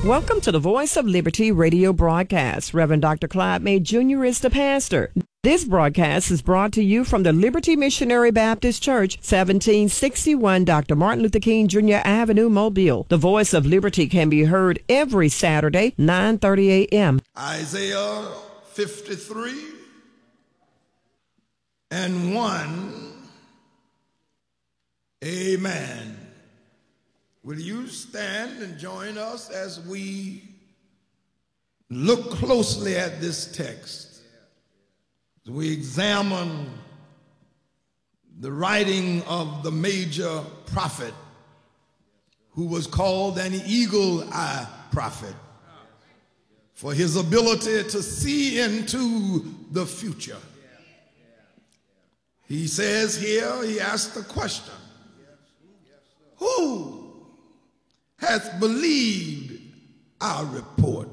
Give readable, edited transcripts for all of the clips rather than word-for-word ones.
Welcome to the Voice of Liberty radio broadcast. Reverend Dr. Clyde May Jr. is the pastor. This broadcast is brought to you from the Liberty Missionary Baptist Church, 1761 Dr. Martin Luther King Jr. Avenue, Mobile. The Voice of Liberty can be heard every Saturday, 9:30 a.m. Isaiah 53 and 1. Amen. Will you stand and join us as we look closely at this text? As we examine the writing of the major prophet who was called an eagle-eye prophet for his ability to see into the future. He says here, he asked the question, who hath believed our report?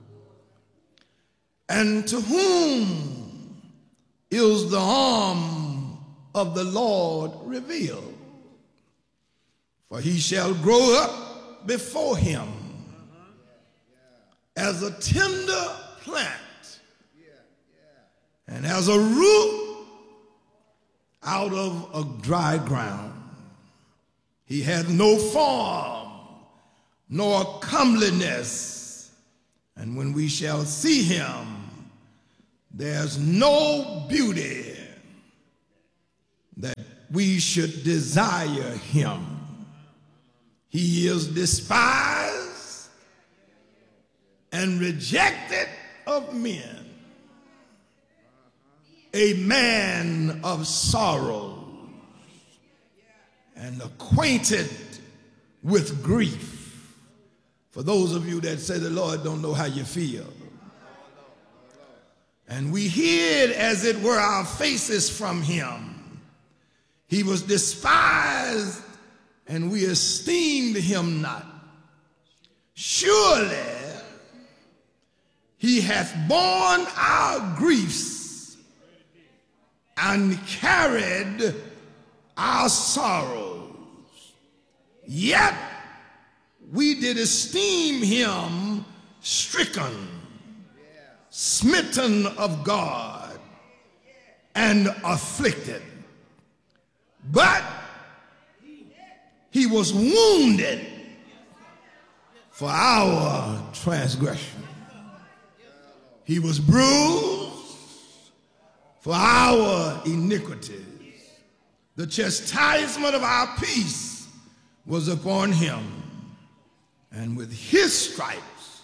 And to whom is the arm of the Lord revealed? For he shall grow up before him as a tender plant and as a root out of a dry ground. He had no form nor comeliness, and when we shall see him, there's no beauty that we should desire him. He is despised and rejected of men, a man of sorrows and acquainted with grief. For those of you that say the Lord don't know how you feel. And we hid, as it were, our faces from him. He was despised, and we esteemed him not. Surely he hath borne our griefs and carried our sorrows. Yet we did esteem him stricken, smitten of God, and afflicted. But he was wounded for our transgression. He was bruised for our iniquities. The chastisement of our peace was upon him, and with his stripes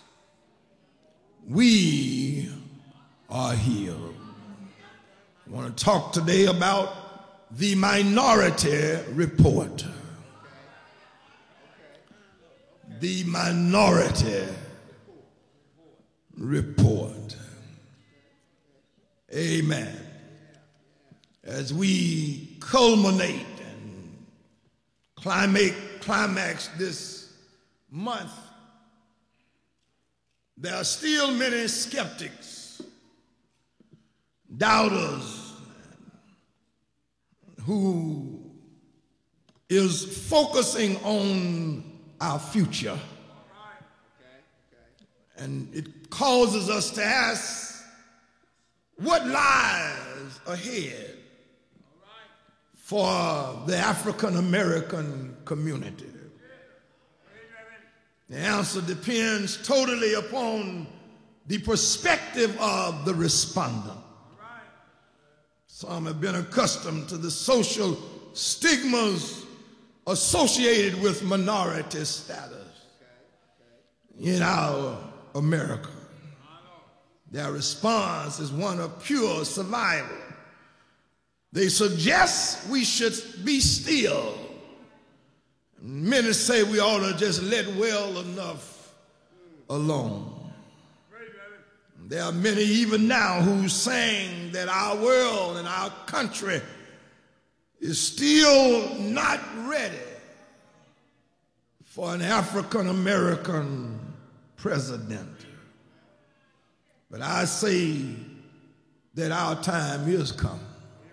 we are healed. I want to talk today about the Minority Report. The Minority Report. Amen. As we culminate and climax this month, there are still many skeptics, doubters, who is focusing on our future. And it causes us to ask, what lies ahead for the African American community? The answer depends totally upon the perspective of the respondent. Some have been accustomed to the social stigmas associated with minority status in our America. Their response is one of pure survival. They suggest we should be still. Many say we ought to just let well enough alone. There are many even now who's saying that our world and our country is still not ready for an African American president. But I say that our time is come.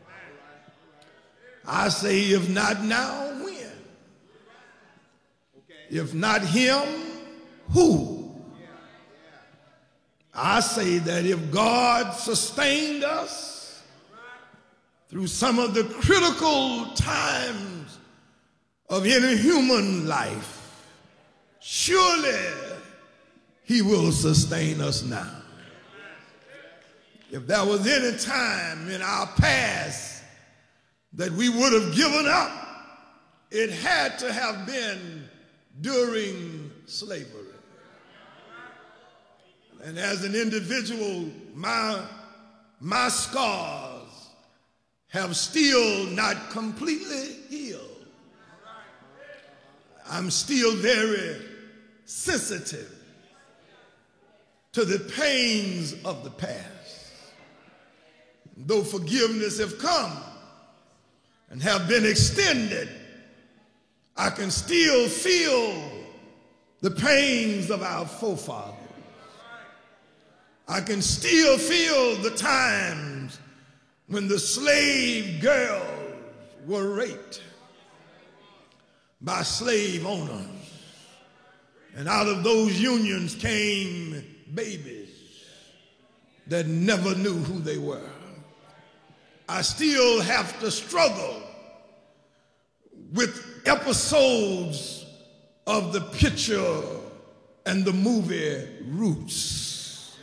I say, if not now, when? If not him, who? I say that if God sustained us through some of the critical times of any human life, surely he will sustain us now. If there was any time in our past that we would have given up, it had to have been during slavery. And as an individual, my scars have still not completely healed. I'm still very sensitive to the pains of the past. Though forgiveness have come and have been extended, I can still feel the pains of our forefathers. I can still feel the times when the slave girls were raped by slave owners. And out of those unions came babies that never knew who they were. I still have to struggle with episodes of the picture and the movie Roots.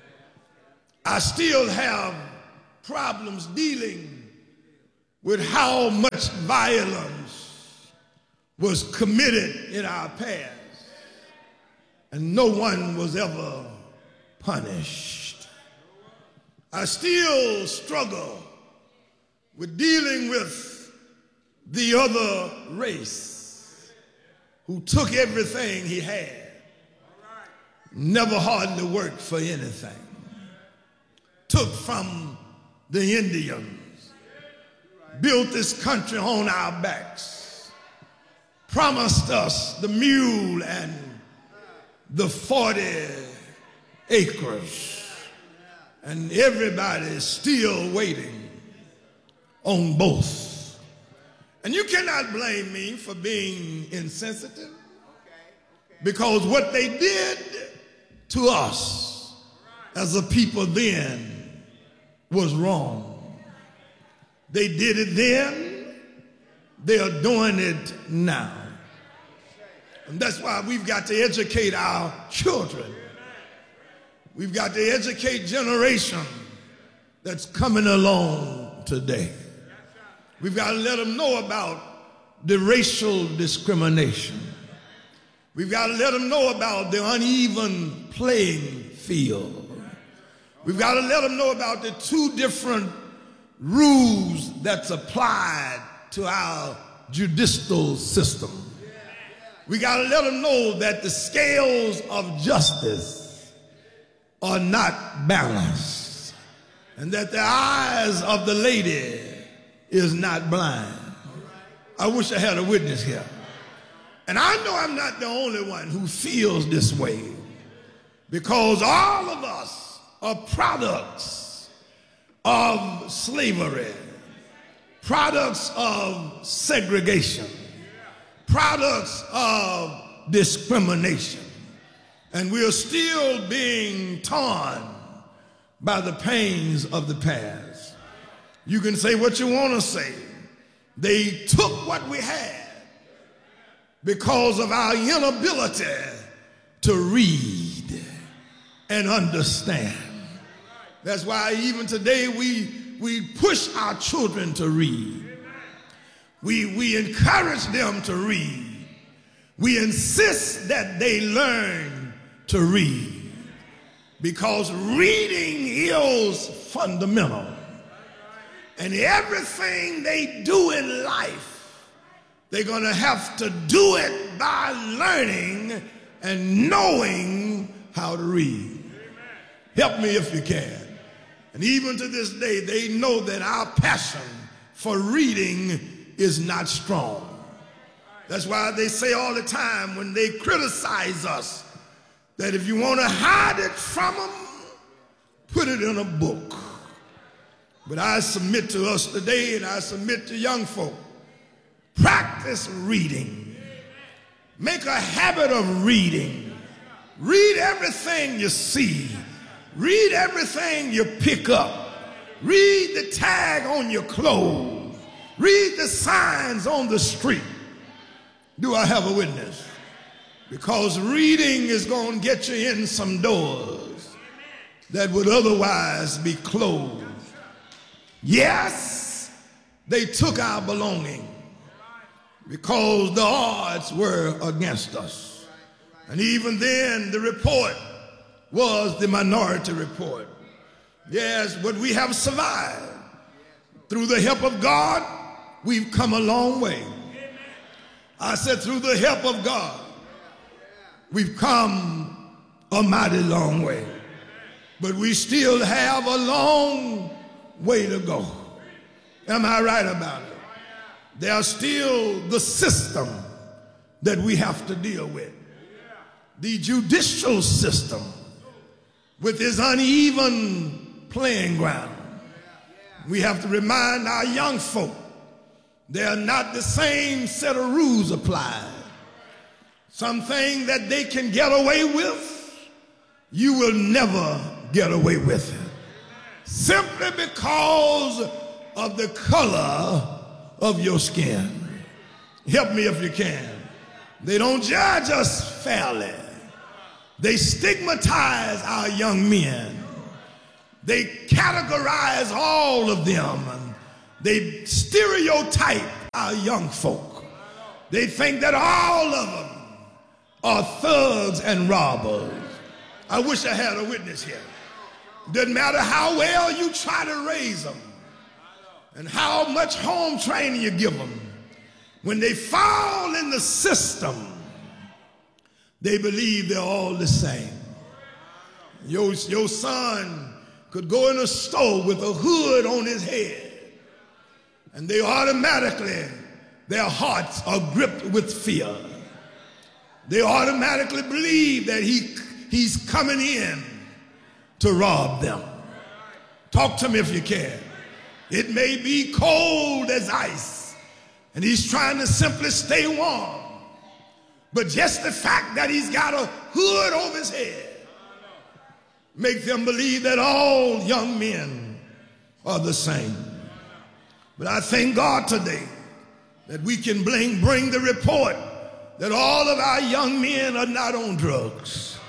I still have problems dealing with how much violence was committed in our past, and no one was ever punished. I still struggle with dealing with the other race who took everything he had, never hardly worked for anything, took from the Indians, built this country on our backs, promised us the mule and the 40 acres, and everybody is still waiting on both. And you cannot blame me for being insensitive, because what they did to us as a people then was wrong. They did it then, they are doing it now. And that's why we've got to educate our children. We've got to educate generation that's coming along today. We've got to let them know about the racial discrimination. We've got to let them know about the uneven playing field. We've got to let them know about the two different rules that's applied to our judicial system. We got to let them know that the scales of justice are not balanced, and that the eyes of the lady is not blind. I wish I had a witness here. And I know I'm not the only one who feels this way, because all of us are products of slavery, products of segregation, products of discrimination. And we are still being torn by the pains of the past. You can say what you want to say. They took what we had because of our inability to read and understand. That's why even today we push our children to read. We encourage them to read. We insist that they learn to read, because reading is fundamental. And everything they do in life, they're going to have to do it by learning and knowing how to read. Help me if you can. And even to this day, they know that our passion for reading is not strong. That's why they say all the time when they criticize us that if you want to hide it from them, put it in a book. But I submit to us today, and I submit to young folk, practice reading. Make a habit of reading. Read everything you see. Read everything you pick up. Read the tag on your clothes. Read the signs on the street. Do I have a witness? Because reading is going to get you in some doors that would otherwise be closed. Yes, they took our belonging because the odds were against us. And even then, the report was the minority report. Yes, but we have survived. Through the help of God, we've come a long way. I said, through the help of God, we've come a mighty long way. But we still have a long way to go. Am I right about it? There's still the system that we have to deal with. The judicial system with its uneven playing ground. We have to remind our young folk they are not the same set of rules applied. Something that they can get away with, you will never get away with it. Simply because of the color of your skin. Help me if you can. They don't judge us fairly. They stigmatize our young men. They categorize all of them. And they stereotype our young folk. They think that all of them are thugs and robbers. I wish I had a witness here. Doesn't matter how well you try to raise them and how much home training you give them. When they fall in the system, they believe they're all the same. Your son could go in a store with a hood on his head, and they automatically, their hearts are gripped with fear. They automatically believe that he's coming in to rob them. Talk to me if you can. It may be cold as ice, and he's trying to simply stay warm. But just the fact that he's got a hood over his head makes them believe that all young men are the same. But I thank God today that we can bring the report that all of our young men are not on drugs.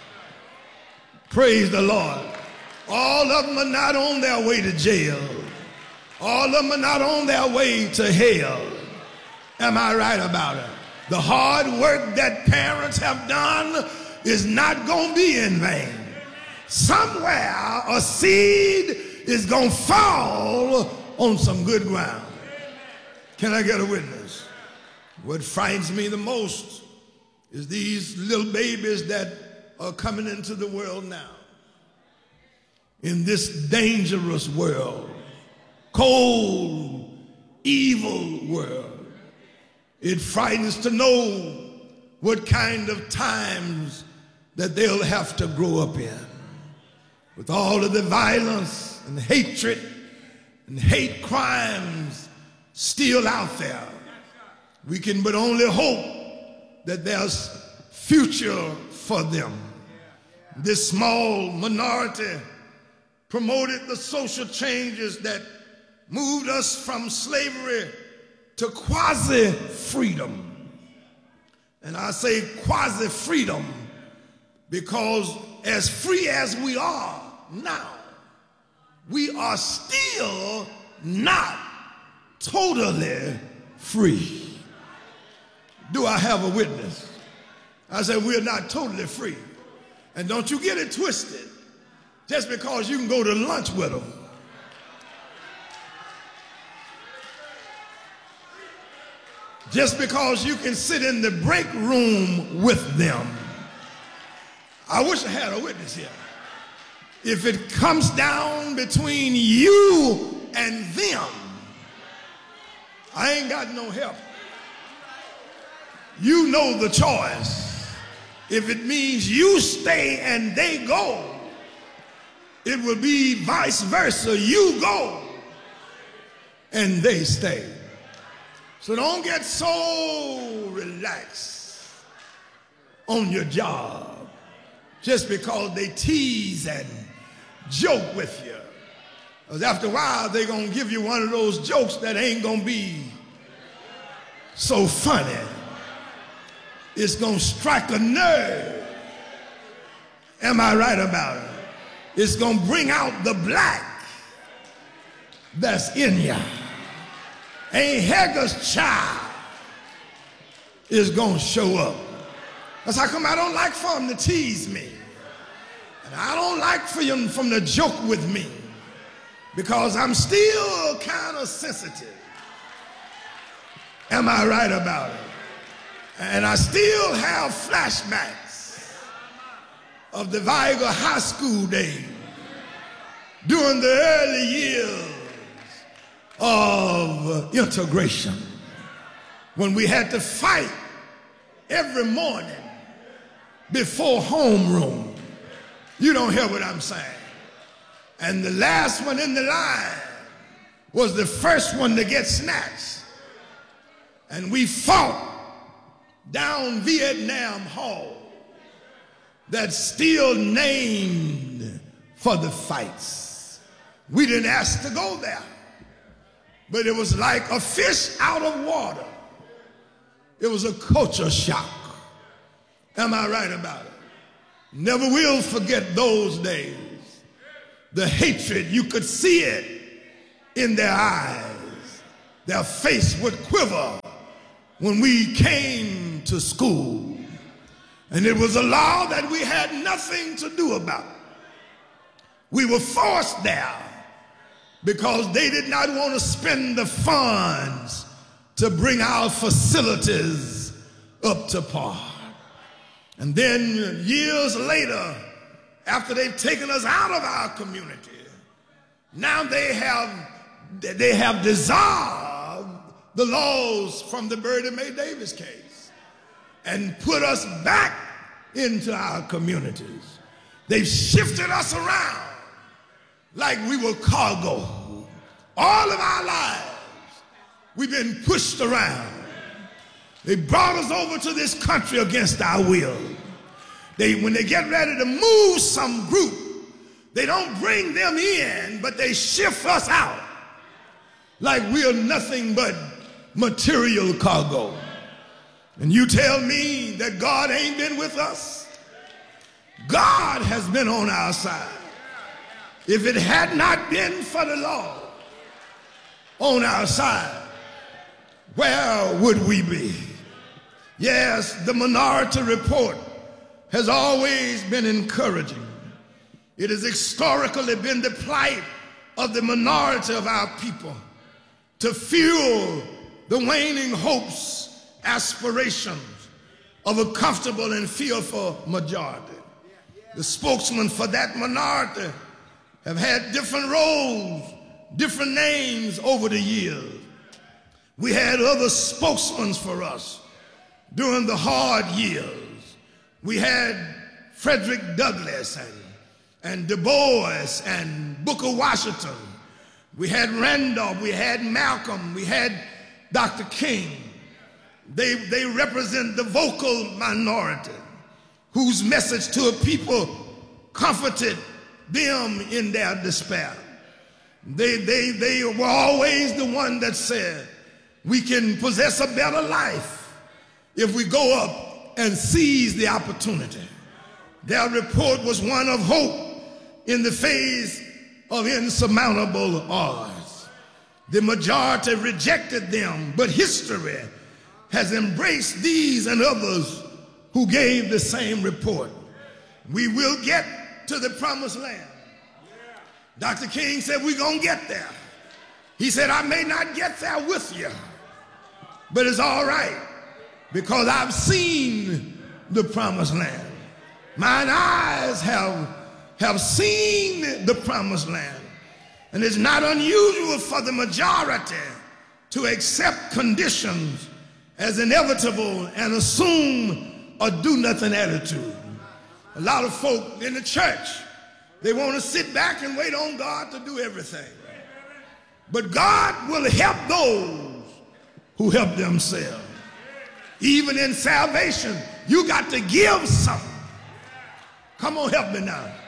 Praise the Lord. All of them are not on their way to jail. All of them are not on their way to hell. Am I right about it? The hard work that parents have done is not going to be in vain. Somewhere a seed is going to fall on some good ground. Can I get a witness? What frightens me the most is these little babies that are coming into the world now. In this dangerous world, cold, evil world. It frightens to know what kind of times that they'll have to grow up in. With all of the violence and hatred and hate crimes still out there, we can but only hope that there's future for them. This small minority promoted the social changes that moved us from slavery to quasi-freedom. And I say quasi-freedom because as free as we are now, we are still not totally free. Do I have a witness? I said we're not totally free. And don't you get it twisted just because you can go to lunch with them. Just because you can sit in the break room with them. I wish I had a witness here. If it comes down between you and them, I ain't got no help. You know the choice. If it means you stay and they go, it will be vice versa. You go and they stay. So don't get so relaxed on your job just because they tease and joke with you. Because after a while, they're going to give you one of those jokes that ain't going to be so funny. It's going to strike a nerve. Am I right about it? It's going to bring out the black that's in you. Ain't Hagar's child is going to show up. That's how come I don't like for them to tease me. And I don't like for them to joke with me, because I'm still kind of sensitive. Am I right about it? And I still have flashbacks of the Vigo High School days during the early years of integration, when we had to fight every morning before homeroom. You don't hear what I'm saying. And the last one in the line was the first one to get snatched. And we fought down Vietnam Hall, that's still named for the fights. We didn't ask to go there, but it was like a fish out of water. It was a culture shock. Am I right about it? Never will forget those days. The hatred, you could see it in their eyes. Their face would quiver when we came to school. And it was a law that we had nothing to do about. We were forced there because they did not want to spend the funds to bring our facilities up to par. And then years later, after they've taken us out of our community, now they have dissolved the laws from the Bertie Mae Davis case and put us back into our communities. They've shifted us around like we were cargo. All of our lives, we've been pushed around. They brought us over to this country against our will. When they get ready to move some group, they don't bring them in, but they shift us out like we're nothing but material cargo. And you tell me that God ain't been with us? God has been on our side. If it had not been for the Lord on our side, where would we be? Yes, the Minority Report has always been encouraging. It has historically been the plight of the minority of our people to fuel the waning hopes, aspirations of a comfortable and fearful majority. The spokesmen for that minority have had different roles, different names over the years. We had other spokesmen for us during the hard years. We had Frederick Douglass and Du Bois and Booker Washington. We had Randolph, we had Malcolm, we had Dr. King. They represent the vocal minority whose message to a people comforted them in their despair. They were always the one that said, we can possess a better life if we go up and seize the opportunity. Their report was one of hope in the face of insurmountable odds. The majority rejected them, but history has embraced these and others who gave the same report. We will get to the promised land. Dr. King said, we're going to get there. He said, I may not get there with you, but it's all right, because I've seen the promised land. Mine eyes have seen the promised land. And it's not unusual for the majority to accept conditions as inevitable and assume a do-nothing attitude. A lot of folk in the church, they want to sit back and wait on God to do everything. But God will help those who help themselves. Even in salvation, you got to give something. Come on, help me now.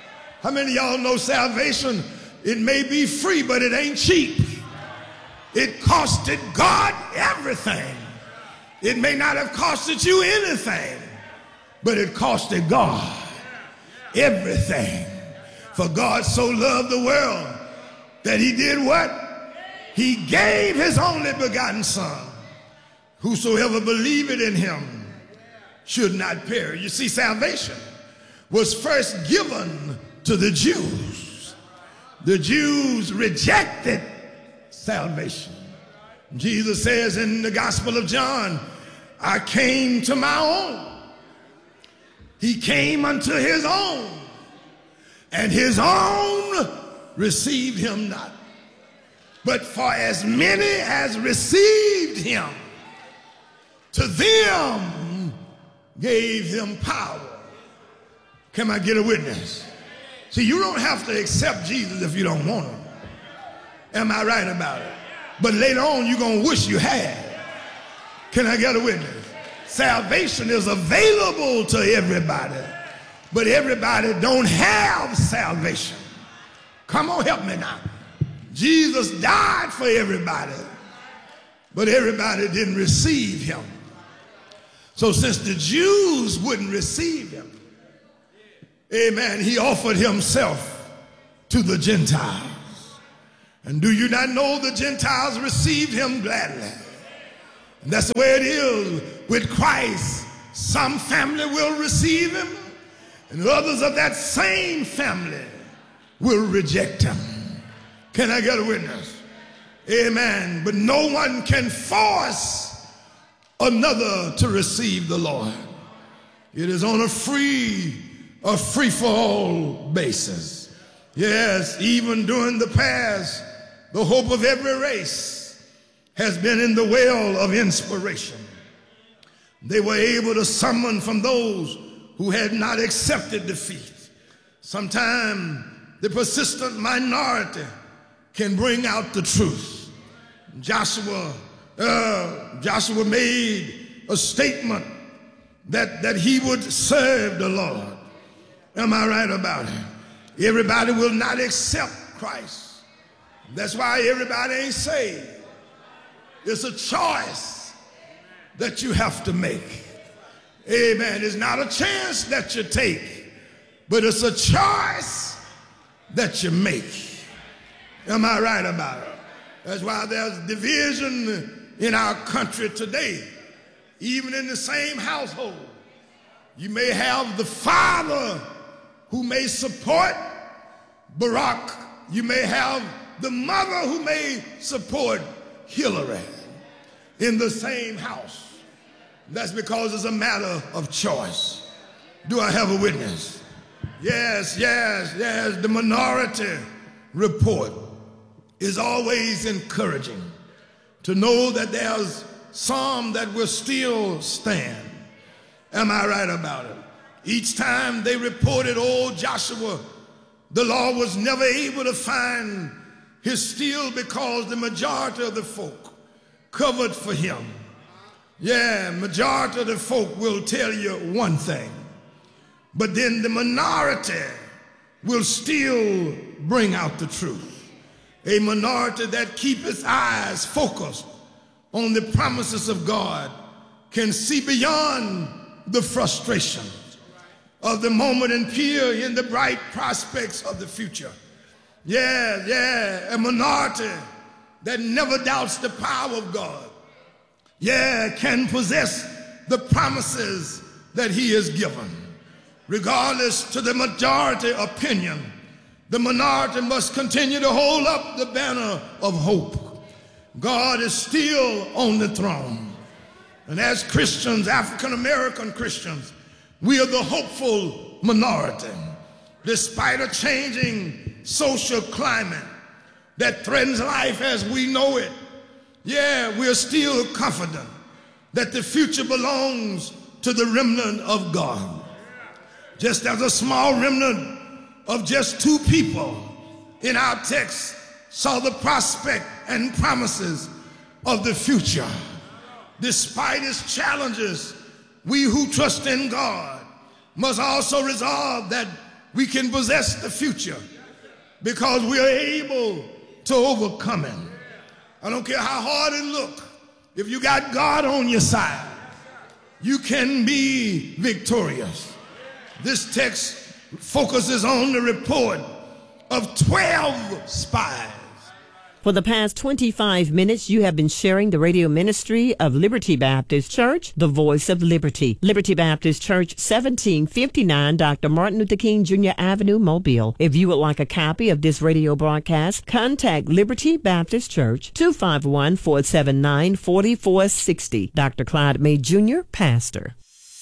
How many of y'all know salvation? It may be free, but it ain't cheap. It costed God everything. It may not have costed you anything, but it costed God everything. For God so loved the world that he did what? He gave his only begotten Son. Whosoever believeth in him should not perish. You see, salvation was first given to the Jews. The Jews rejected salvation. Jesus says in the Gospel of John, I came to my own. He came unto his own, and his own received him not. But for as many as received him, to them gave him power. Can I get a witness? See, you don't have to accept Jesus if you don't want him. Am I right about it? But later on, you're going to wish you had. Can I get a witness? Salvation is available to everybody, but everybody don't have salvation. Come on, help me now. Jesus died for everybody, but everybody didn't receive him. So since the Jews wouldn't receive him, amen, he offered himself to the Gentiles. And do you not know the Gentiles received him gladly? And that's the way it is with Christ. Some family will receive him, and others of that same family will reject him. Can I get a witness? Amen. But no one can force another to receive the Lord. It is on a free-for-all basis. Yes, even during the past, the hope of every race has been in the well of inspiration. They were able to summon from those who had not accepted defeat. Sometimes the persistent minority can bring out the truth. Joshua made a statement that he would serve the Lord. Am I right about it? Everybody will not accept Christ. That's why everybody ain't saved. It's a choice that you have to make. Amen. It's not a chance that you take, but it's a choice that you make. Am I right about it? That's why there's division in our country today. Even in the same household, you may have the father who may support Barack. You may have the mother who may support Hillary in the same house. That's because it's a matter of choice. Do I have a witness? Yes. The minority report is always encouraging to know that there's some that will still stand. Am I right about it? Each time they reported old Joshua, the Lord was never able to find his steel because the majority of the folk covered for him. Yeah, majority of the folk will tell you one thing, but then the minority will still bring out the truth. A minority that keeps its eyes focused on the promises of God can see beyond the frustrations of the moment and peer in the bright prospects of the future. A minority that never doubts the power of God, can possess the promises that he has given. Regardless to the majority opinion, the minority must continue to hold up the banner of hope. God is still on the throne. And as Christians, African-American Christians, we are the hopeful minority. Despite a changing social climate that threatens life as we know it, we're still confident that the future belongs to the remnant of God. Just as a small remnant of just 2 people in our text saw the prospect and promises of the future. Despite its challenges, we who trust in God must also resolve that we can possess the future because we are able to overcome it. I don't care how hard it looks. If you got God on your side, you can be victorious. This text focuses on the report of 12 spies. For the past 25 minutes, you have been sharing the radio ministry of Liberty Baptist Church, the voice of liberty. Liberty Baptist Church, 1759 Dr. Martin Luther King Jr. Avenue, Mobile. If you would like a copy of this radio broadcast, contact Liberty Baptist Church, 251-479-4460. Dr. Clyde May Jr., Pastor.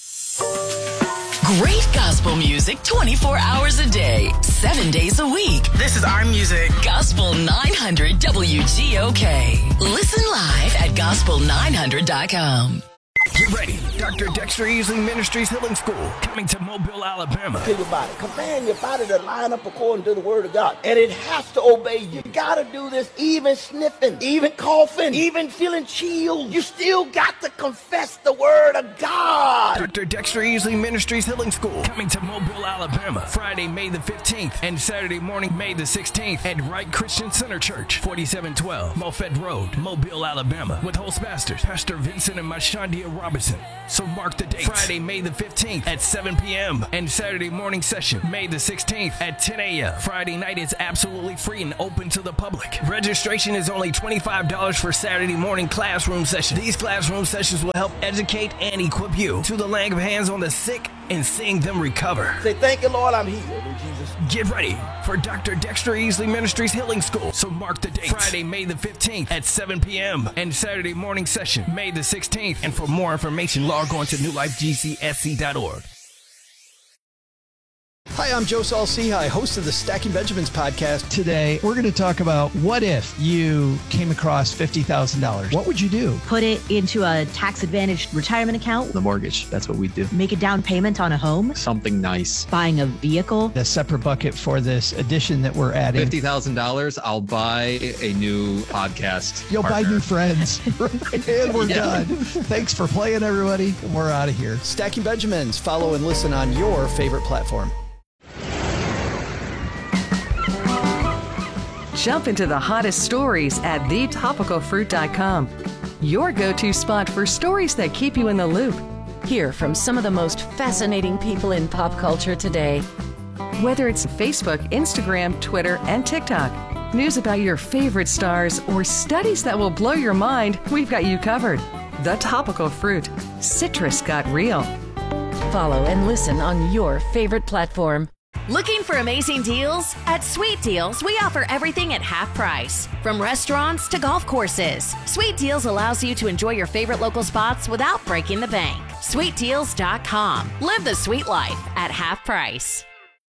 Great gospel music 24 hours a day, 7 days a week. This is our music. Gospel 900 WGOK. Listen live at gospel900.com. Get ready. Dr. Dexter Easley Ministries Healing School coming to Mobile, Alabama. Tell your body, command your body to line up according to the word of God. And it has to obey you. You got to do this even sniffing, even coughing, even feeling chills. You still got to confess the word of God. Dr. Dexter Easley Ministries Healing School coming to Mobile, Alabama. Friday, May the 15th and Saturday morning, May the 16th at Wright Christian Center Church, 4712 Moffett Road, Mobile, Alabama. With host pastors, Pastor Vincent and Mashandia Robinson. So mark the date. Friday, May the 15th at 7 p.m. and Saturday morning session, May the 16th at 10 a.m. Friday night is absolutely free and open to the public. Registration is only $25 for Saturday morning classroom session. These classroom sessions will help educate and equip you to the laying of hands on the sick and seeing them recover. Say, thank you, Lord, I'm healed in Jesus. Get ready for Dr. Dexter Easley Ministries Healing School. So mark the date. Friday, May the 15th at 7 p.m. and Saturday morning session, May the 16th. And for more information, log on to newlifegcsc.org. Hi, I'm Joe Saul-Sehy, host of the Stacking Benjamins podcast. Today, we're going to talk about what if you came across $50,000? What would you do? Put it into a tax-advantaged retirement account. The mortgage, that's what we do. Make a down payment on a home. Something nice. Buying a vehicle. A separate bucket for this addition that we're adding. $50,000, I'll buy a new podcast You'll partner. buy new friends. And we're done. Thanks for playing, everybody. We're out of here. Stacking Benjamins. Follow and listen on your favorite platform. Jump into the hottest stories at thetopicalfruit.com. Your go-to spot for stories that keep you in the loop. Hear from some of the most fascinating people in pop culture today. Whether it's Facebook, Instagram, Twitter, and TikTok, news about your favorite stars, or studies that will blow your mind, we've got you covered. The Topical Fruit. Citrus got real. Follow and listen on your favorite platform. Looking for amazing deals? At Sweet Deals, we offer everything at half price. From restaurants to golf courses, Sweet Deals allows you to enjoy your favorite local spots without breaking the bank. SweetDeals.com. Live the sweet life at half price.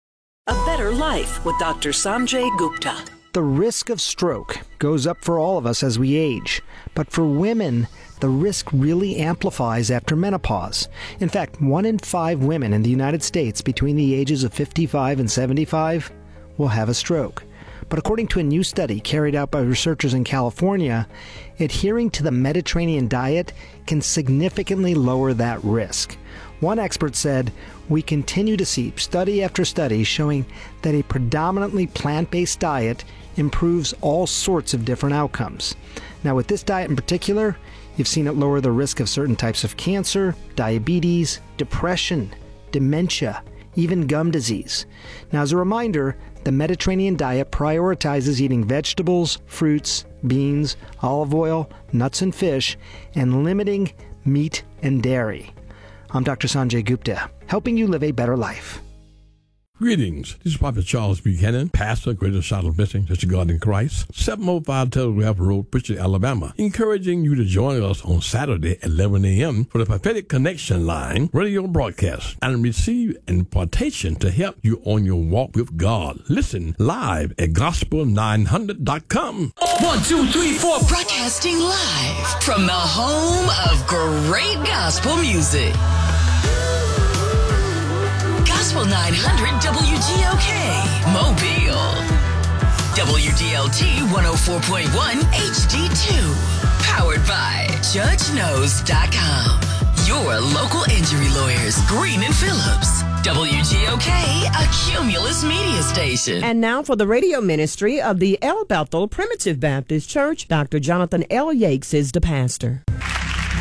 A better life with Dr. Sanjay Gupta. The risk of stroke goes up for all of us as we age, but for women, the risk really amplifies after menopause. In fact, 1 in 5 women in the United States between the ages of 55 and 75 will have a stroke. But according to a new study carried out by researchers in California, adhering to the Mediterranean diet can significantly lower that risk. One expert said, "We continue to see study after study showing that a predominantly plant-based diet improves all sorts of different outcomes." Now, with this diet in particular, you've seen it lower the risk of certain types of cancer, diabetes, depression, dementia, even gum disease. Now, as a reminder, the Mediterranean diet prioritizes eating vegetables, fruits, beans, olive oil, nuts and fish, and limiting meat and dairy. I'm Dr. Sanjay Gupta, helping you live a better life. Greetings. This is Prophet Charles Buchanan, pastor, Greater Shiloh Blessing, Church of God in Christ, 705 Telegraph Road, Pritchard, Alabama, encouraging you to join us on Saturday at 11 a.m. for the Prophetic Connection Line radio broadcast and receive an impartation to help you on your walk with God. Listen live at gospel900.com. 1, 2, 3, 4. Broadcasting live from the home of great gospel music. Gospel 900 WGOK, Mobile. WDLT 104.1 HD2. Powered by JudgeKnows.com. Your local injury lawyers, Green and Phillips. WGOK, a Cumulus News Media Station. And now for the radio ministry of the El Bethel Primitive Baptist Church, Dr. Jonathan L. Yates is the pastor.